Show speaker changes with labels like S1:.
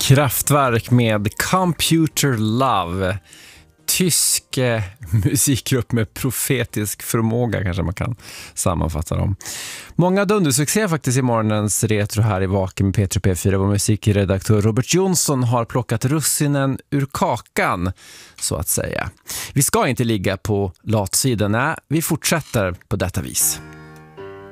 S1: Kraftwerk med Computer Love. Tysk musikgrupp med profetisk förmåga, kanske man kan sammanfatta dem. Många dundersuccé faktiskt i morgonens retro här i Vaken med Petri P4. Vår musikredaktör Robert Jonsson har plockat russinen ur kakan, så att säga. Vi ska inte ligga på latsidan, nej, vi fortsätter på detta vis.